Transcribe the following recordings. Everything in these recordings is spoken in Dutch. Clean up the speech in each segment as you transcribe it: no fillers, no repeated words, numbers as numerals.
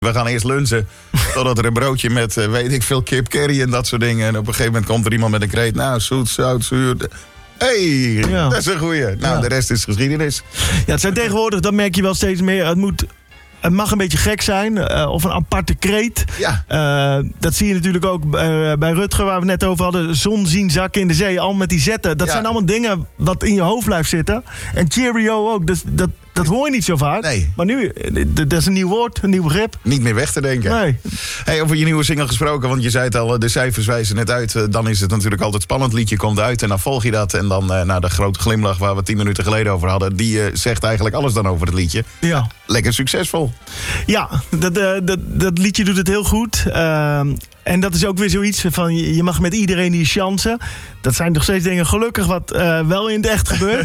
We gaan eerst lunchen, totdat er een broodje met, weet ik veel, kip, curry en dat soort dingen. En op een gegeven moment komt er iemand met een kreet. Nou, zoet, zout, zuur. Dat is een goeie. Nou, de rest is geschiedenis. Ja, het zijn tegenwoordig, dat merk je wel steeds meer. Het mag een beetje gek zijn, of een aparte kreet. Ja. Dat zie je natuurlijk ook bij Rutger, waar we het net over hadden. Zon zien zakken in de zee, al met die zetten. Dat zijn allemaal dingen wat in je hoofd blijft zitten. En cheerio ook, dus dat hoor je niet zo vaak. Nee. Maar nu, dat is een nieuw woord, een nieuw begrip. Niet meer weg te denken. Nee. Hey, over je nieuwe single gesproken, want je zei het al, de cijfers wijzen net uit. Dan is het natuurlijk altijd spannend. Liedje komt uit en dan volg je dat. En dan de grote glimlach waar we 10 minuten geleden over hadden. Die zegt eigenlijk alles dan over het liedje. Ja. Lekker succesvol. Ja, dat liedje doet het heel goed. En dat is ook weer zoiets van, je mag met iedereen die chansen. Dat zijn nog steeds dingen gelukkig wat wel in het echt gebeurt.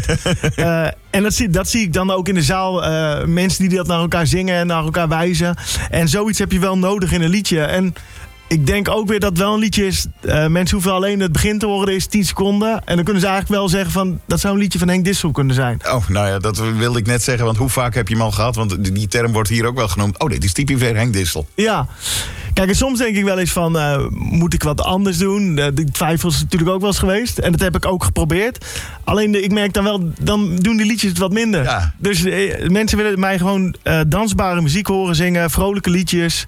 En dat zie ik dan ook in de zaal. Mensen die dat naar elkaar zingen en naar elkaar wijzen. En zoiets heb je wel nodig in een liedje. En ik denk ook weer dat het wel een liedje is. Mensen hoeven alleen het begin te horen, is 10 seconden. En dan kunnen ze eigenlijk wel zeggen van, dat zou een liedje van Henk Dissel kunnen zijn. Oh, nou ja, dat wilde ik net zeggen. Want hoe vaak heb je hem al gehad? Want die term wordt hier ook wel genoemd. Oh, dit is typisch weer Henk Dissel. Ja. Kijk, en soms denk ik wel eens van, moet ik wat anders doen? Die twijfel is natuurlijk ook wel eens geweest. En dat heb ik ook geprobeerd. Alleen, ik merk dan wel, dan doen die liedjes het wat minder. Ja. Dus mensen willen mij gewoon dansbare muziek horen zingen, vrolijke liedjes.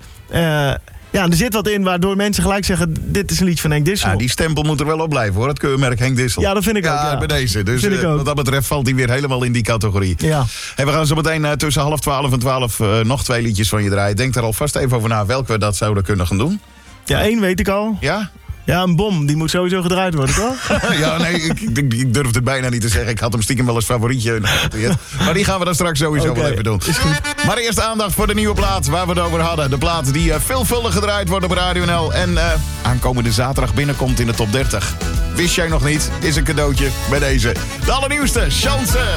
Ja, er zit wat in waardoor mensen gelijk zeggen, dit is een liedje van Henk Dissel. Ja, die stempel moet er wel op blijven, hoor. Het keurmerk Henk Dissel. Ja, dat vind ik ook. Ja, bij deze. Dus wat dat betreft valt hij weer helemaal in die categorie. Ja. Hey, we gaan zo meteen tussen 11:30 en 12 nog 2 liedjes van je draaien. Denk er alvast even over na welke we dat zouden kunnen gaan doen. Ja, 1 weet ik al. Ja? Ja, een bom. Die moet sowieso gedraaid worden, toch? Ja, nee, ik durf het bijna niet te zeggen. Ik had hem stiekem wel als favorietje. Maar die gaan we dan straks sowieso wel even doen. Is goed. Maar eerst aandacht voor de nieuwe plaat waar we het over hadden. De plaat die veelvuldig gedraaid wordt op Radio NL. En aankomende zaterdag binnenkomt in de top 30. Wist jij nog niet? Is een cadeautje bij deze. De allernieuwste, Chance.